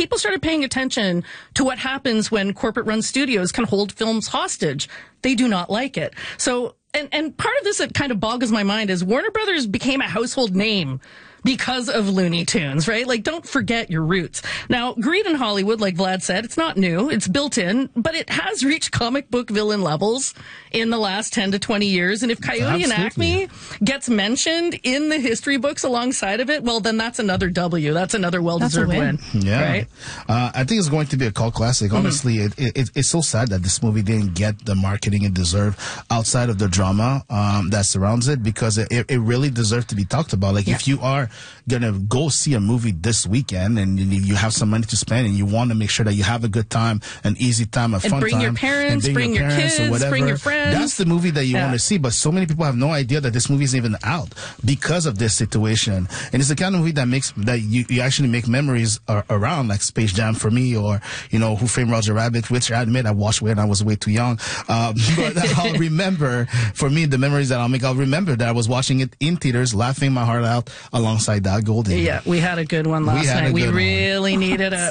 people started paying attention to what happens when corporate-run studios can hold films hostage. They do not like it. So, and part of this that kind of boggles my mind is Warner Brothers became a household name because of Looney Tunes, right? Like, don't forget your roots. Now, greed in Hollywood, like Vlad said, it's not new. It's built in, but it has reached comic book villain levels in the last 10 to 20 years. And if Coyote and Acme gets mentioned in the history books alongside of it, well, then that's another W. That's another well-deserved win. Yeah. Right? I think it's going to be a cult classic. Honestly, it's so sad that this movie didn't get the marketing it deserved outside of the drama that surrounds it, because it really deserved to be talked about. Like, if you are gonna go see a movie this weekend and you have some money to spend and you want to make sure that you have a good time, an easy time, a fun time, bring your parents, bring your kids, or whatever, bring your friends. that's the movie that you want to see. But so many people have no idea that this movie is even out because of this situation. And it's the kind of movie that you actually make memories around, like Space Jam for me, or Who Framed Roger Rabbit, which I admit I watched when I was way too young. But I'll remember, for me, the memories that I'll remember that I was watching it in theaters, laughing my heart out alongside that Goldie. Yeah, we had a good one last night. We really needed a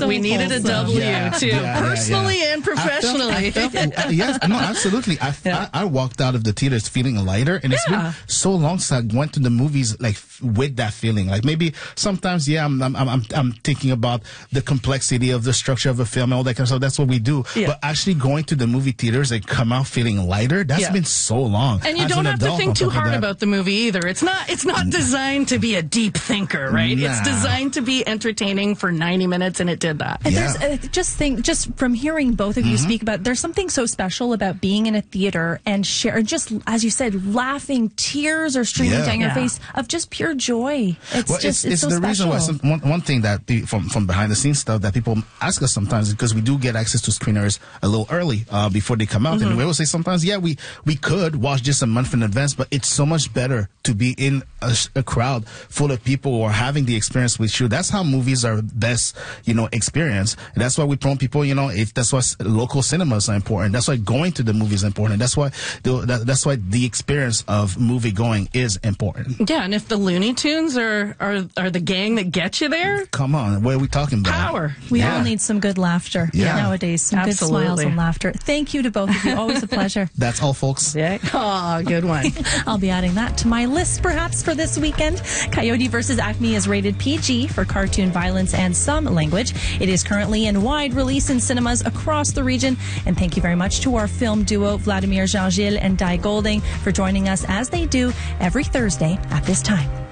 W too, personally and professionally. Yes, no, absolutely. I walked out of the theaters feeling lighter, and it's been so long since I went to the movies like with that feeling. Like, maybe sometimes, I'm thinking about the complexity of the structure of a film and all that kind of stuff. That's what we do. Yeah. But actually going to the movie theaters and come out feeling lighter, that's been so long. And you don't have to think too hard about the movie either. It's not designed to be a deep thinker, right? Nah. It's designed to be entertaining for 90 minutes, and it did that. And there's, just from hearing both of you speak about, there's something so special about being in a theater and just as you said, laughing, tears are streaming down your face of just pure joy. It's so the special. reason why one thing that from behind the scenes stuff that people ask us sometimes is because we do get access to screeners a little early before they come out, and we will say sometimes, we could watch just a month in advance, but it's so much better to be in a crowd full of people or having the experience with you. That's how movies are best, experienced. And that's why we promote people, that's why local cinemas are important. That's why going to the movies is important. That's why the experience of movie going is important. Yeah, and if the Looney Tunes are the gang that get you there, come on, what are we talking about? Power. We all need some good laughter nowadays. Some good smiles and laughter. Thank you to both of you. Always a pleasure. That's all, folks. Yeah. Oh, good one. I'll be adding that to my list perhaps for this weekend. Coyote vs. Acme is rated PG for cartoon violence and some language. It is currently in wide release in cinemas across the region. And thank you very much to our film duo, Vladimir Jean-Gilles and Di Golding, for joining us as they do every Thursday at this time.